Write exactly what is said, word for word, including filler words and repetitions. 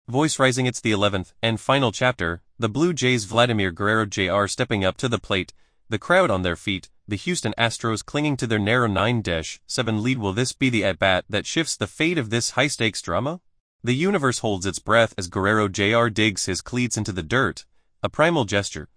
Voice rising. It's the eleventh and final chapter. The Blue Jays' Vladimir Guerrero Junior stepping up to the plate, the crowd on their feet, the Houston Astros clinging to their narrow nine seven lead. Will this be the at-bat that shifts the fate of this high-stakes drama? The universe holds its breath as Guerrero Junior digs his cleats into the dirt, a primal gesture